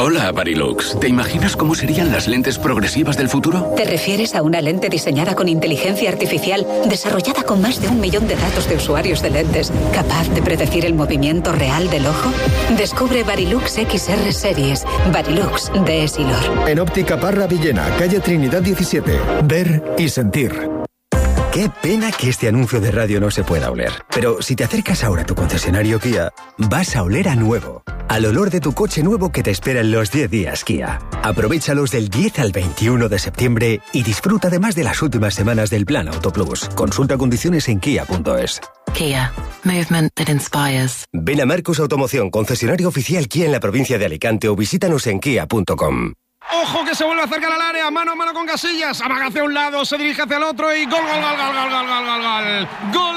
Hola, Varilux. ¿Te imaginas cómo serían las lentes progresivas del futuro? ¿Te refieres a una lente diseñada con inteligencia artificial, desarrollada con más de 1 millón de datos de usuarios de lentes, capaz de predecir el movimiento real del ojo? Descubre Varilux XR Series. Varilux de Essilor. En Óptica Parra Villena, calle Trinidad 17. Ver y sentir. Qué pena que este anuncio de radio no se pueda oler. Pero si te acercas ahora a tu concesionario Kia, vas a oler a nuevo. Al olor de tu coche nuevo que te espera en los 10 días Kia. Aprovéchalos del 10 al 21 de septiembre y disfruta además de las últimas semanas del Plan Auto Plus. Consulta condiciones en kia.es. Kia. Movement that inspires. Ven a Marcos Automoción, concesionario oficial Kia en la provincia de Alicante, o visítanos en kia.com. ¡Ojo que se vuelve a acercar al área! Mano a mano con Casillas. Amaga hacia un lado, se dirige hacia el otro y gol, gol, gol, gol, gol, gol, gol, gol, gol. ¡Gol!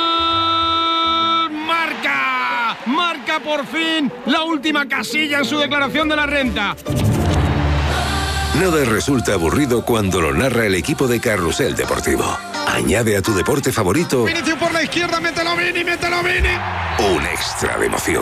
¡Marca! Marca por fin la última Casilla en su declaración de la renta. Nada resulta aburrido cuando lo narra el equipo de Carrusel Deportivo. Añade a tu deporte favorito... Vinicius por la izquierda, mételo Vini, mételo Vini. Un extra de emoción.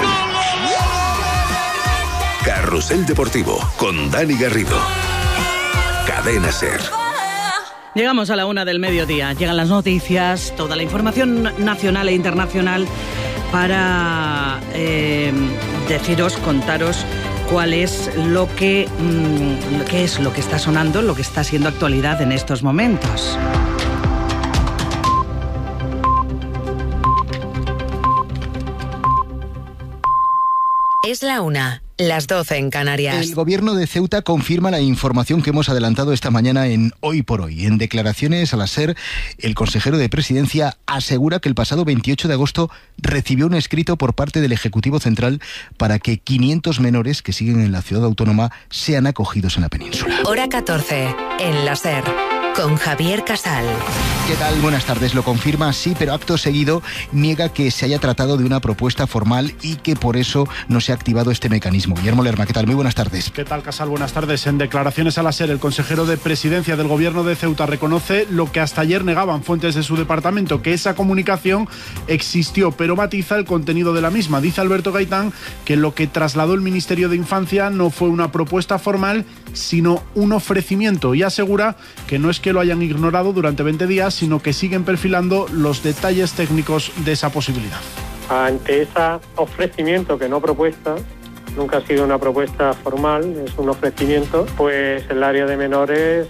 Carrusel Deportivo, con Dani Garrido. Cadena SER. Llegamos a la 1 del mediodía. Llegan las noticias, toda la información nacional e internacional para deciros, contaros cuál es qué es lo que está sonando, lo que está siendo actualidad en estos momentos. Es la 1, las 12 en Canarias. El gobierno de Ceuta confirma la información que hemos adelantado esta mañana en Hoy por Hoy. En declaraciones a la SER, el consejero de Presidencia asegura que el pasado 28 de agosto recibió un escrito por parte del Ejecutivo Central para que 500 menores que siguen en la ciudad autónoma sean acogidos en la península. Hora 14, en la SER, con Javier Casal. ¿Qué tal? Buenas tardes. Lo confirma, sí, pero acto seguido niega que se haya tratado de una propuesta formal y que por eso no se ha activado este mecanismo. Guillermo Lerma, ¿qué tal? Muy buenas tardes. ¿Qué tal, Casal? Buenas tardes. En declaraciones a la SER, el consejero de Presidencia del Gobierno de Ceuta reconoce lo que hasta ayer negaban fuentes de su departamento, que esa comunicación existió, pero matiza el contenido de la misma. Dice Alberto Gaitán que lo que trasladó el Ministerio de Infancia no fue una propuesta formal, sino un ofrecimiento, y asegura que no es que lo hayan ignorado durante 20 días, sino que siguen perfilando los detalles técnicos de esa posibilidad. Ante ese ofrecimiento, que no propuesta, nunca ha sido una propuesta formal, es un ofrecimiento, pues el área de menores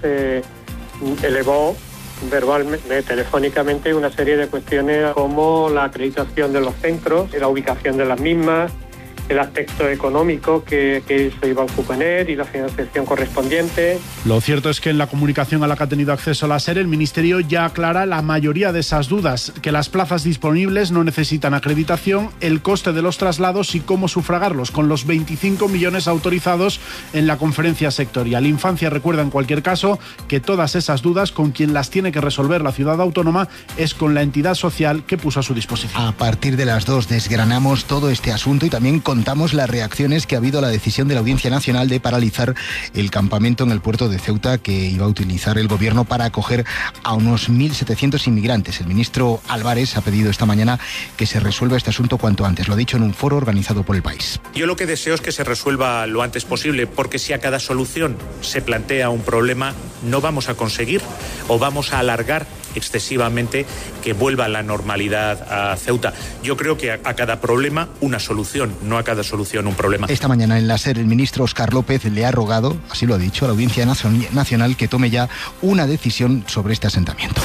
elevó verbalmente, telefónicamente, una serie de cuestiones como la acreditación de los centros, la ubicación de las mismas, el aspecto económico que se iba a suponer y la financiación correspondiente. Lo cierto es que en la comunicación a la que ha tenido acceso la SER, el Ministerio ya aclara la mayoría de esas dudas, que las plazas disponibles no necesitan acreditación, el coste de los traslados y cómo sufragarlos, con los 25 millones autorizados en la conferencia sectorial. Infancia recuerda en cualquier caso que todas esas dudas, con quien las tiene que resolver la ciudad autónoma, es con la entidad social que puso a su disposición. A partir de las 2 desgranamos todo este asunto y también contamos las reacciones que ha habido a la decisión de la Audiencia Nacional de paralizar el campamento en el puerto de Ceuta que iba a utilizar el gobierno para acoger a unos 1.700 inmigrantes. El ministro Álvarez ha pedido esta mañana que se resuelva este asunto cuanto antes. Lo ha dicho en un foro organizado por El País. Yo lo que deseo es que se resuelva lo antes posible, porque si a cada solución se plantea un problema, no vamos a conseguir o vamos a alargar excesivamente que vuelva a la normalidad a Ceuta. Yo creo que a cada problema una solución, no a cada solución un problema. Esta mañana en la SER el ministro Óscar López le ha rogado, así lo ha dicho, a la Audiencia Nacional que tome ya una decisión sobre este asentamiento.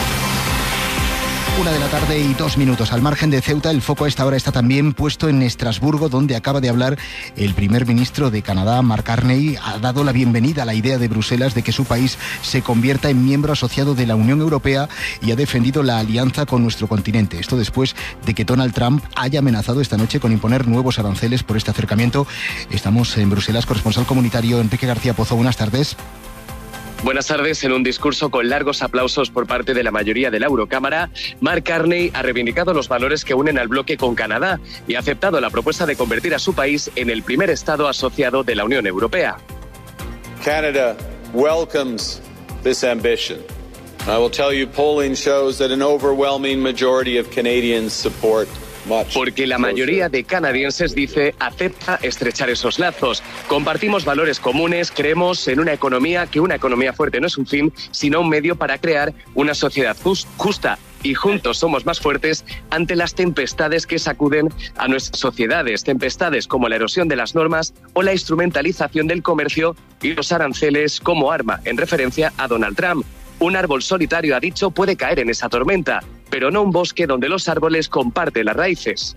1 de la tarde y 2 minutos. Al margen de Ceuta, el foco a esta hora está también puesto en Estrasburgo, donde acaba de hablar el primer ministro de Canadá, Mark Carney. Ha dado la bienvenida a la idea de Bruselas de que su país se convierta en miembro asociado de la Unión Europea y ha defendido la alianza con nuestro continente. Esto después de que Donald Trump haya amenazado esta noche con imponer nuevos aranceles por este acercamiento. Estamos en Bruselas, corresponsal comunitario Enrique García Pozo. Buenas tardes. Buenas tardes. En un discurso con largos aplausos por parte de la mayoría de la Eurocámara, Mark Carney ha reivindicado los valores que unen al bloque con Canadá y ha aceptado la propuesta de convertir a su país en el primer Estado asociado de la Unión Europea. Canada welcomes this ambition. I will tell you, polling shows that an overwhelming majority of Canadians support porque la mayoría de canadienses, dice, acepta estrechar esos lazos. Compartimos valores comunes, creemos en una economía, que una economía fuerte no es un fin, sino un medio para crear una sociedad justa. Y juntos somos más fuertes ante las tempestades que sacuden a nuestras sociedades. Tempestades como la erosión de las normas o la instrumentalización del comercio y los aranceles como arma, en referencia a Donald Trump. Un árbol solitario, ha dicho, puede caer en esa tormenta, pero no un bosque donde los árboles comparten las raíces.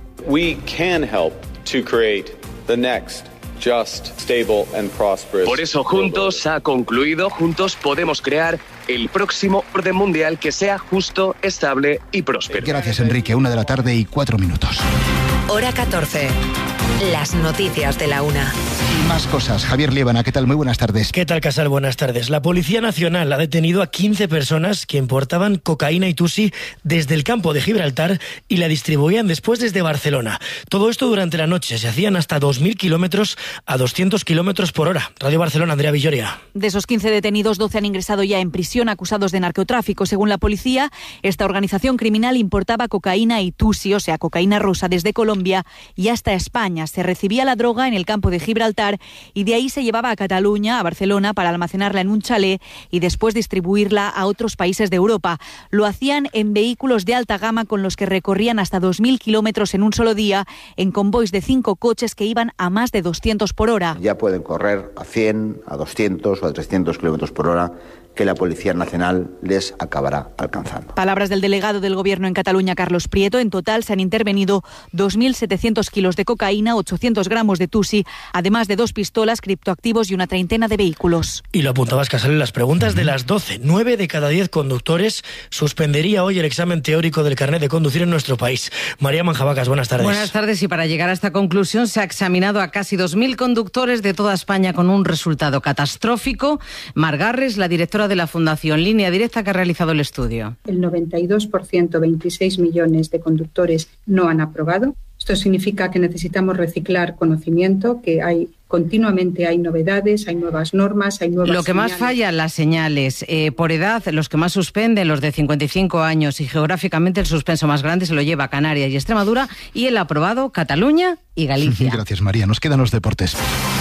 We can help to create the next just, stable and prosperous. Por eso juntos, ha concluido, juntos podemos crear el próximo orden mundial que sea justo, estable y próspero. Gracias, Enrique. 1:04 p.m. Hora 14. Las noticias de la una. Y más cosas. Javier Liébana, ¿qué tal? Muy buenas tardes. ¿Qué tal, Casal? Buenas tardes. La Policía Nacional ha detenido a 15 personas que importaban cocaína y tusi desde el campo de Gibraltar y la distribuían después desde Barcelona. Todo esto durante la noche. Se hacían hasta 2.000 kilómetros a 200 kilómetros por hora. Radio Barcelona, Andrea Villoria. De esos 15 detenidos, 12 han ingresado ya en prisión acusados de narcotráfico. Según la policía, esta organización criminal importaba cocaína y tusi, o sea, cocaína rosa, desde Colombia y hasta España. Se recibía la droga en el campo de Gibraltar y de ahí se llevaba a Cataluña, a Barcelona, para almacenarla en un chalet y después distribuirla a otros países de Europa. Lo hacían en vehículos de alta gama con los que recorrían hasta 2.000 kilómetros en un solo día, en convoys de 5 coches que iban a más de 200 por hora. Ya pueden correr a 100, a 200 o a 300 kilómetros por hora, que la Policía Nacional les acabará alcanzando. Palabras del delegado del Gobierno en Cataluña, Carlos Prieto. En total se han intervenido 2.700 kilos de cocaína, 800 gramos de tusi, además de 2 pistolas, criptoactivos y una treintena de vehículos. Y lo apuntabas, Casal, en las preguntas de las 12. 9 de cada 10 conductores suspendería hoy el examen teórico del carnet de conducir en nuestro país. María Manjabacas, buenas tardes. Buenas tardes, y para llegar a esta conclusión se ha examinado a casi 2.000 conductores de toda España con un resultado catastrófico. Mar Garres, la directora de la Fundación Línea Directa, que ha realizado el estudio. El 92%, 26 millones de conductores no han aprobado. Esto significa que necesitamos reciclar conocimiento, que continuamente hay novedades, hay nuevas normas, hay nuevas Lo que señales. más falla, las señales. Por edad, los que más suspenden, los de 55 años, y geográficamente el suspenso más grande se lo lleva Canarias y Extremadura, y el aprobado Cataluña y Galicia. Gracias, María. Nos quedan los deportes.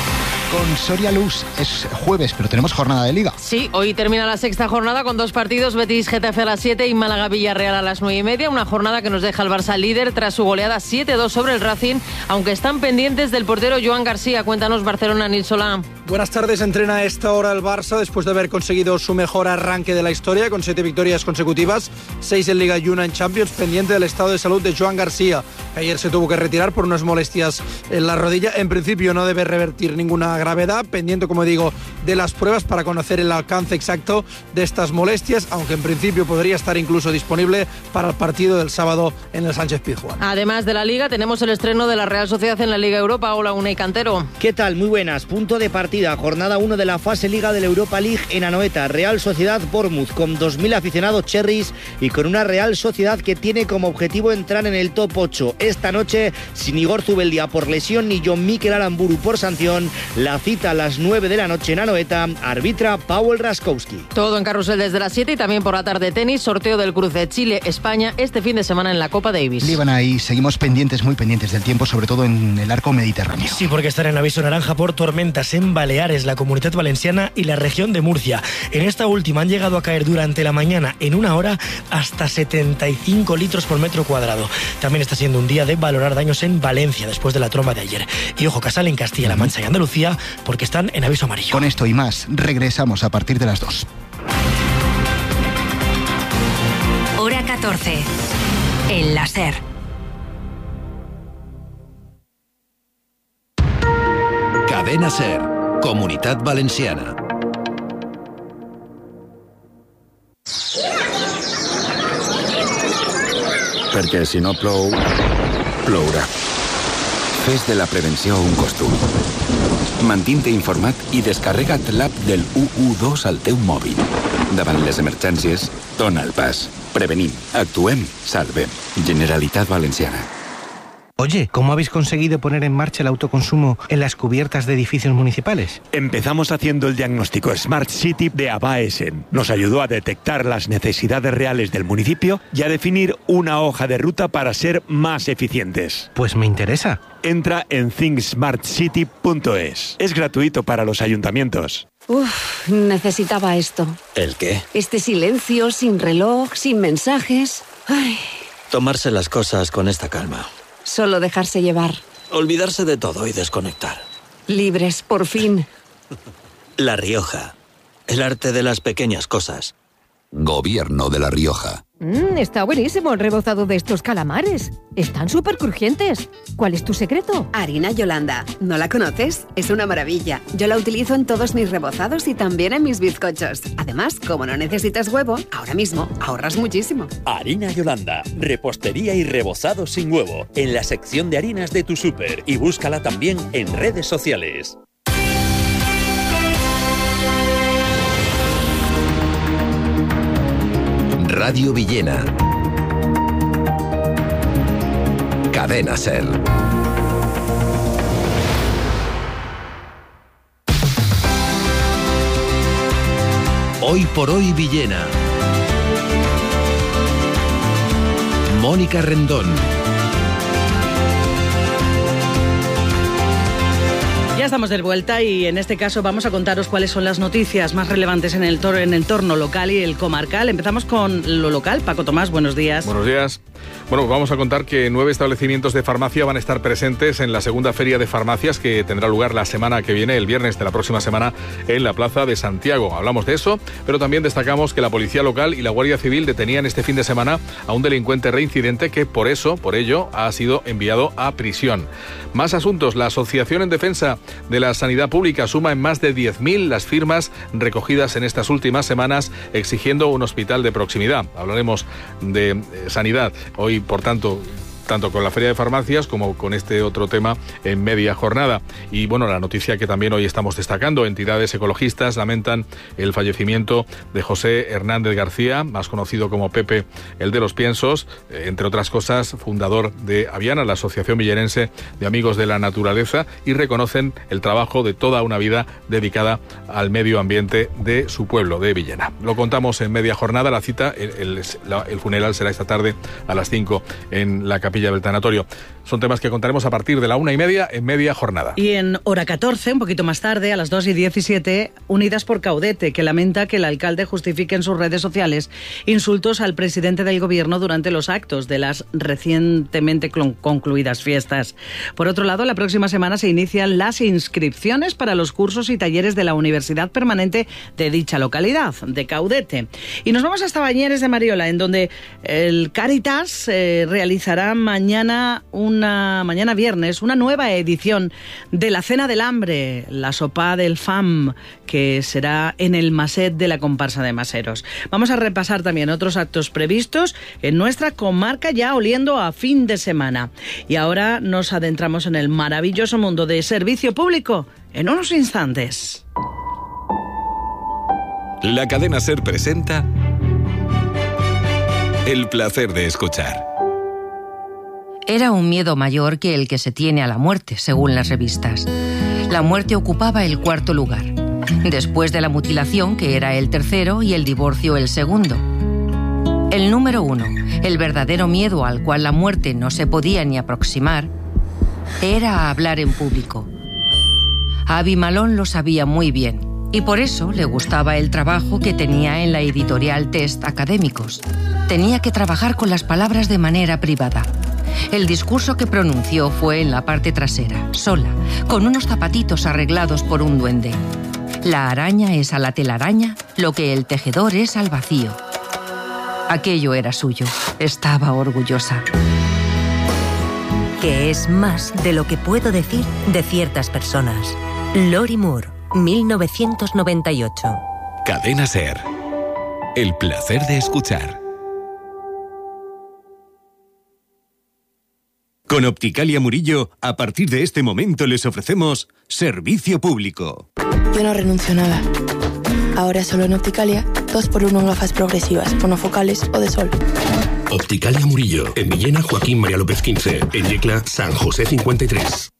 Con Soria Luz es jueves, pero tenemos jornada de Liga. Sí, hoy termina la sexta jornada con 2 partidos, Betis-Getafe a las 7 y Málaga-Villarreal a las 9:30. Una jornada que nos deja al Barça líder tras su goleada 7-2 sobre el Racing, aunque están pendientes del portero Joan García. Cuéntanos, Barcelona, Nil Solá. Buenas tardes. Entrena a esta hora el Barça después de haber conseguido su mejor arranque de la historia, con 7 victorias consecutivas, 6 en Liga y 1 en Champions, pendiente del estado de salud de Joan García, que ayer se tuvo que retirar por unas molestias en la rodilla. En principio no debe revertir ninguna gravedad, pendiente, como digo, de las pruebas para conocer el alcance exacto de estas molestias, aunque en principio podría estar incluso disponible para el partido del sábado en el Sánchez-Pizjuán. Además de la Liga, tenemos el estreno de la Real Sociedad en la Liga Europa. Hola, Unai Cantero. ¿Qué tal? Muy buenas. Punto de partida, jornada 1 de la fase Liga de la Europa League en Anoeta. Real Sociedad Bournemouth, con 2.000 aficionados cherries y con una Real Sociedad que tiene como objetivo entrar en el top 8. Esta noche, sin Igor Zubeldia por lesión ni John Mikel Aramburu por sanción, la cita a las 9 de la noche en Anoeta, arbitra Paweł Raskowski. Todo en carrusel desde las 7 y también por la tarde tenis, sorteo del cruce Chile-España este fin de semana en la Copa Davis. Líbana, y seguimos pendientes, muy pendientes del tiempo, sobre todo en el arco mediterráneo. Sí, porque están en aviso naranja por tormentas en Baleares, la Comunidad Valenciana y la región de Murcia. En esta última han llegado a caer durante la mañana, en una hora, hasta 75 litros por metro cuadrado. También está siendo un día de valorar daños en Valencia después de la tromba de ayer. Y ojo, Casal, en Castilla-La Mancha y Andalucía, porque están en aviso amarillo. Con esto y más, regresamos a partir de las 2. Hora 14. El láser. Cadena SER, Comunitat Valenciana. Perquè si no plou, plourà. Fes de la prevenció un costum. Mantint-te informat i descarrega't l'app del 112 al teu mòbil. Davant les emergències, dona el pas. Prevenim, actuem, salvem. Generalitat Valenciana. Oye, ¿cómo habéis conseguido poner en marcha el autoconsumo en las cubiertas de edificios municipales? Empezamos haciendo el diagnóstico Smart City de Abaesen. Nos ayudó a detectar las necesidades reales del municipio y a definir una hoja de ruta para ser más eficientes. Pues me interesa. Entra en thinksmartcity.es. Es gratuito para los ayuntamientos. Necesitaba esto. ¿El qué? Este silencio, sin reloj, sin mensajes. Ay. Tomarse las cosas con esta calma. Solo dejarse llevar. Olvidarse de todo y desconectar. Libres, por fin. La Rioja. El arte de las pequeñas cosas. Gobierno de La Rioja. Está buenísimo el rebozado de estos calamares. Están súper crujientes. ¿Cuál es tu secreto? Harina Yolanda. ¿No la conoces? Es una maravilla. Yo la utilizo en todos mis rebozados y también en mis bizcochos. Además, como no necesitas huevo, ahora mismo ahorras muchísimo. Harina Yolanda. Repostería y rebozado sin huevo. En la sección de harinas de tu súper. Y búscala también en redes sociales. Radio Villena. Cadena SER. Hoy por hoy Villena. Mónica Rendón. Ya estamos de vuelta y en este caso vamos a contaros cuáles son las noticias más relevantes en el entorno local y el comarcal. Empezamos con lo local. Paco Tomás, buenos días. Buenos días. Bueno, vamos a contar que 9 establecimientos de farmacia van a estar presentes en la segunda feria de farmacias que tendrá lugar la semana que viene, el viernes de la próxima semana, en la Plaza de Santiago. Hablamos de eso, pero también destacamos que la Policía Local y la Guardia Civil detenían este fin de semana a un delincuente reincidente que por ello ha sido enviado a prisión. Más asuntos. La Asociación en Defensa de la Sanidad Pública suma en más de 10.000 las firmas recogidas en estas últimas semanas exigiendo un hospital de proximidad. Hablaremos de sanidad hoy, por tanto con la Feria de Farmacias como con este otro tema en media jornada. Y bueno, la noticia que también hoy estamos destacando, entidades ecologistas lamentan el fallecimiento de José Hernández García, más conocido como Pepe, el de los piensos, entre otras cosas, fundador de Aviana, la Asociación Villenense de Amigos de la Naturaleza, y reconocen el trabajo de toda una vida dedicada al medio ambiente de su pueblo, de Villena. Lo contamos en media jornada, la cita, el funeral será esta tarde a las 5 en la capilla del tanatorio. Son temas que contaremos a partir de la 1:30 en media jornada. Y en hora 14, un poquito más tarde, a las 2:17, Unidas por Caudete, que lamenta que el alcalde justifique en sus redes sociales insultos al presidente del gobierno durante los actos de las recientemente concluidas fiestas. Por otro lado, la próxima semana se inician las inscripciones para los cursos y talleres de la Universidad Permanente de dicha localidad, de Caudete. Y nos vamos hasta Bañeres de Mariola, en donde el Cáritas realizará mañana viernes, una nueva edición de la Cena del Hambre, la Sopa del Fam, que será en el Maset de la comparsa de Maseros. Vamos a repasar también otros actos previstos en nuestra comarca, ya oliendo a fin de semana. Y ahora nos adentramos en el maravilloso mundo de servicio público en unos instantes. La cadena SER presenta El placer de escuchar. Era un miedo mayor que el que se tiene a la muerte, según las revistas. La muerte ocupaba el 4º lugar, después de la mutilación, que era el 3º, y el divorcio el 2º. El número 1, el verdadero miedo al cual la muerte no se podía ni aproximar, era hablar en público. Avi Malón lo sabía muy bien, y por eso le gustaba el trabajo que tenía en la editorial Test Académicos. Tenía que trabajar con las palabras de manera privada. El discurso que pronunció fue en la parte trasera, sola, con unos zapatitos arreglados por un duende. La araña es a la telaraña lo que el tejedor es al vacío. Aquello era suyo. Estaba orgullosa. Que es más de lo que puedo decir de ciertas personas. Lori Moore, 1998. Cadena SER. El placer de escuchar. Con Opticalia Murillo, a partir de este momento les ofrecemos servicio público. Yo no renuncio a nada. Ahora solo en Opticalia, 2x1 en gafas progresivas, monofocales o de sol. Opticalia Murillo. En Villena, Joaquín María López 15. En Yecla, San José 53.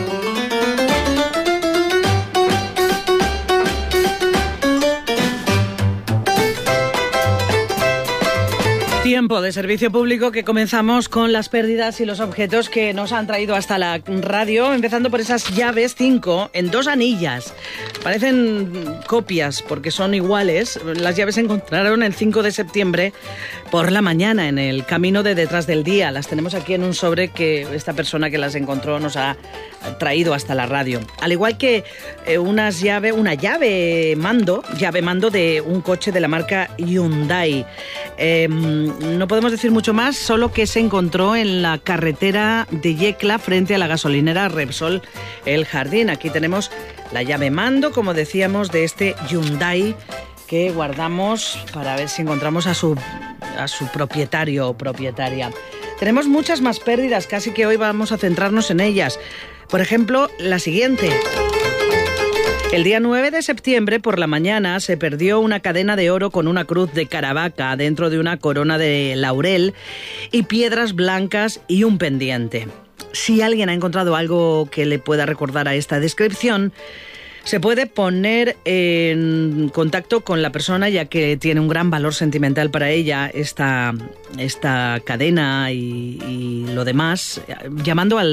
Tiempo de servicio público que comenzamos con las pérdidas y los objetos que nos han traído hasta la radio, empezando por esas llaves 5 en 2 anillas. Parecen copias porque son iguales. Las llaves se encontraron el 5 de septiembre por la mañana en el camino de Detrás del Día. Las tenemos aquí en un sobre que esta persona que las encontró nos ha traído hasta la radio. Al igual que una llave mando de un coche de la marca Hyundai. No podemos decir mucho más, solo que se encontró en la carretera de Yecla frente a la gasolinera Repsol El Jardín. Aquí tenemos la llave mando, como decíamos, de este Hyundai que guardamos para ver si encontramos a su propietario o propietaria. Tenemos muchas más pérdidas, casi que hoy vamos a centrarnos en ellas. Por ejemplo, la siguiente. El día 9 de septiembre por la mañana se perdió una cadena de oro con una cruz de Caravaca dentro de una corona de laurel y piedras blancas y un pendiente. Si alguien ha encontrado algo que le pueda recordar a esta descripción, se puede poner en contacto con la persona, ya que tiene un gran valor sentimental para ella esta cadena y lo demás, llamando al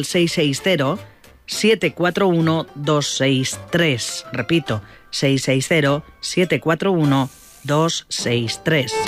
660-741-263. Repito, 660-741-263.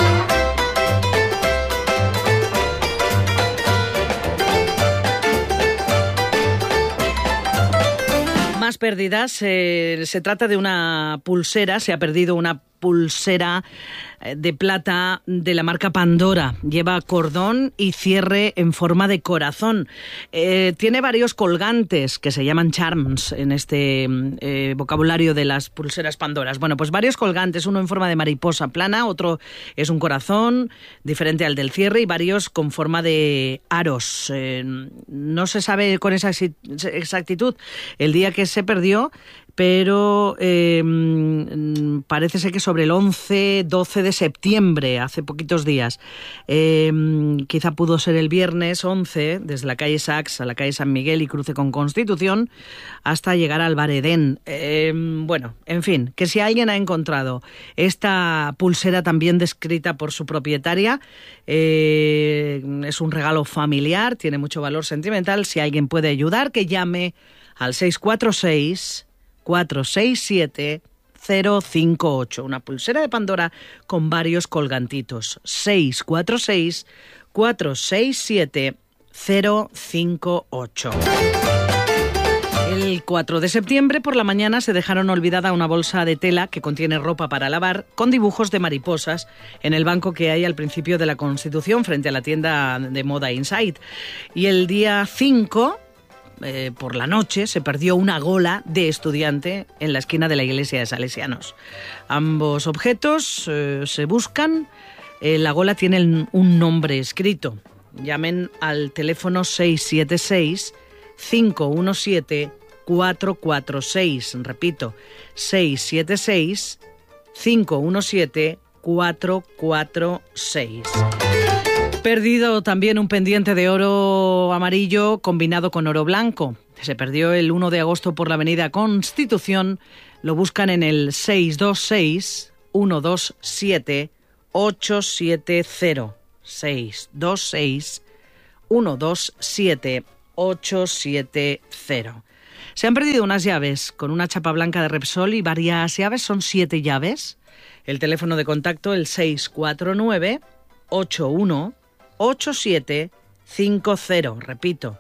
Más pérdidas. Se trata de una pulsera. Se ha perdido una pulsera de plata de la marca Pandora. Lleva cordón y cierre en forma de corazón. Tiene varios colgantes que se llaman charms en este vocabulario de las pulseras Pandoras. Bueno, pues varios colgantes, uno en forma de mariposa plana, otro es un corazón diferente al del cierre y varios con forma de aros. No se sabe con esa exactitud el día que se perdió, pero parece ser que sobre el 11-12 de septiembre, hace poquitos días. Quizá pudo ser el viernes 11, desde la calle Sachs a la calle San Miguel y cruce con Constitución, hasta llegar al Bar Edén. Bueno, en fin, que si alguien ha encontrado esta pulsera también descrita por su propietaria, es un regalo familiar, tiene mucho valor sentimental. Si alguien puede ayudar, que llame al 646-467-058. Una pulsera de Pandora con varios colgantitos. 646-467-058. El 4 de septiembre por la mañana se dejaron olvidada una bolsa de tela que contiene ropa para lavar con dibujos de mariposas en el banco que hay al principio de la Constitución frente a la tienda de moda Inside. Y el día 5... por la noche se perdió una gola de estudiante en la esquina de la iglesia de Salesianos. Ambos objetos se buscan. La gola tiene un nombre escrito. Llamen al teléfono 676-517-446. Repito, 676-517-446. Perdido también un pendiente de oro amarillo combinado con oro blanco. Se perdió el 1 de agosto por la avenida Constitución. Lo buscan en el 626-127-870. 626-127-870. Se han perdido unas llaves con una chapa blanca de Repsol y varias llaves. Son 7 llaves. El teléfono de contacto, el 649-81-8750. Repito,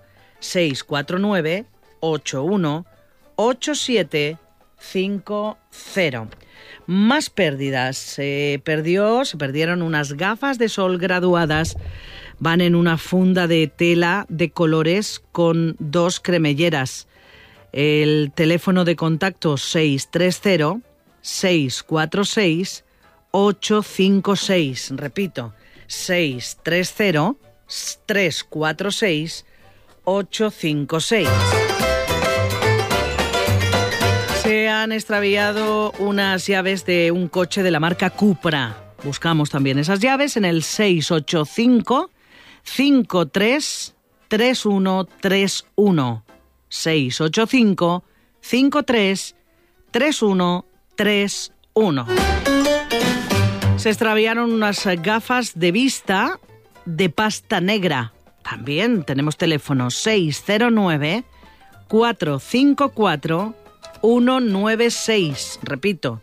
649-81-8750. Más pérdidas. Se perdieron unas gafas de sol graduadas. Van en una funda de tela de colores con 2 cremelleras. El teléfono de contacto 630-646-856. Repito, 630-346-856. Se han extraviado unas llaves de un coche de la marca Cupra. Buscamos también esas llaves en el 685 53 3131. 685 53 3131. Se extraviaron unas gafas de vista de pasta negra. También tenemos teléfono 609 454 196. Repito,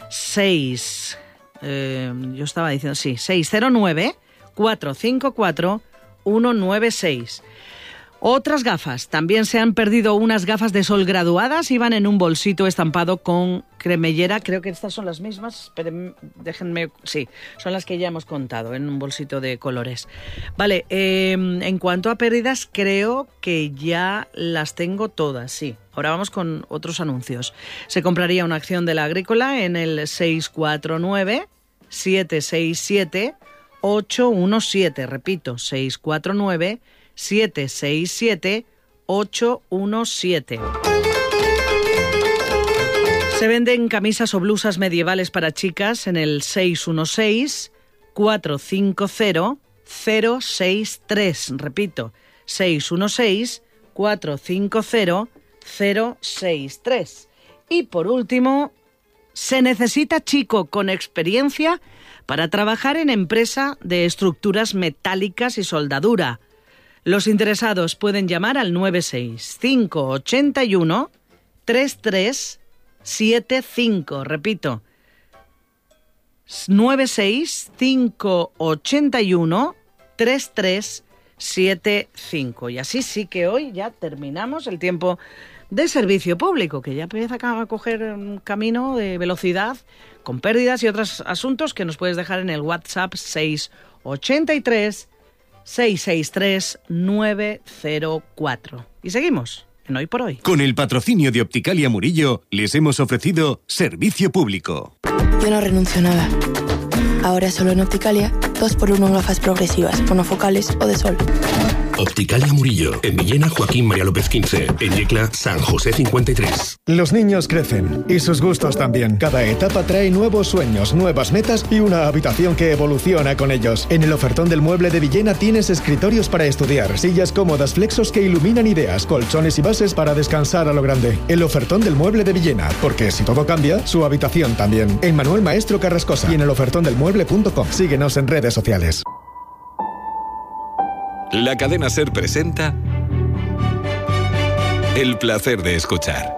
609 454 196. Otras gafas. También se han perdido unas gafas de sol graduadas. Iban en un bolsito estampado con cremellera. Creo que estas son las mismas. Déjenme... Sí, son las que ya hemos contado, en un bolsito de colores. Vale, en cuanto a pérdidas, creo que ya las tengo todas, sí. Ahora vamos con otros anuncios. Se compraría una acción de La Agrícola en el 649 767 817. Repito, 649 767 817. Se venden camisas o blusas medievales para chicas en el 616 450 063. Repito, 616 450 063. Y por último, se necesita chico con experiencia para trabajar en empresa de estructuras metálicas y soldadura. Los interesados pueden llamar al 96581 3375. Repito, 96581 3375. Y así sí que hoy ya terminamos el tiempo de servicio público, que ya empieza a coger un camino de velocidad con pérdidas y otros asuntos que nos puedes dejar en el WhatsApp 683 663 904. Y seguimos en Hoy por Hoy. Con el patrocinio de Opticalia Murillo, les hemos ofrecido servicio público. Yo no renuncio a nada. Ahora solo en Opticalia, 2x1 en gafas progresivas, monofocales o de sol. Opticalia Murillo, en Villena Joaquín María López 15, en Yecla San José 53. Los niños crecen y sus gustos también. Cada etapa trae nuevos sueños, nuevas metas y una habitación que evoluciona con ellos. En el ofertón del mueble de Villena tienes escritorios para estudiar, sillas cómodas, flexos que iluminan ideas, colchones y bases para descansar a lo grande. El ofertón del mueble de Villena, porque si todo cambia, su habitación también. En Manuel Maestro Carrascosa y en elofertondelmueble.com. Síguenos en redes sociales. La cadena SER presenta El placer de escuchar.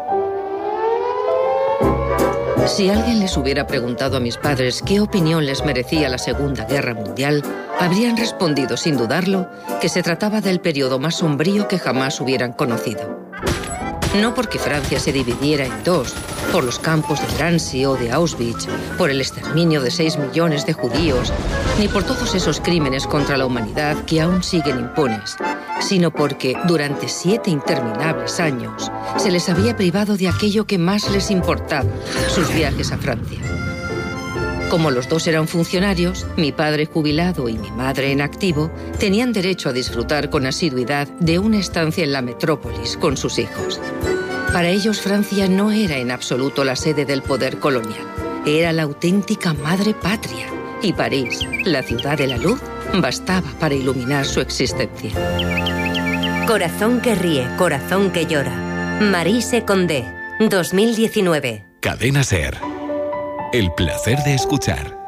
Si alguien les hubiera preguntado a mis padres qué opinión les merecía la Segunda Guerra Mundial, habrían respondido sin dudarlo que se trataba del periodo más sombrío que jamás hubieran conocido. No porque Francia se dividiera en dos, por los campos de Drancy o de Auschwitz, por el exterminio de 6 millones de judíos, ni por todos esos crímenes contra la humanidad que aún siguen impunes, sino porque durante 7 interminables años se les había privado de aquello que más les importaba, sus viajes a Francia. Como los dos eran funcionarios, mi padre jubilado y mi madre en activo, tenían derecho a disfrutar con asiduidad de una estancia en la metrópolis con sus hijos. Para ellos Francia no era en absoluto la sede del poder colonial, era la auténtica madre patria, y París, la ciudad de la luz, bastaba para iluminar su existencia. Corazón que ríe, corazón que llora. Maryse Condé, 2019. Cadena SER. El placer de escuchar.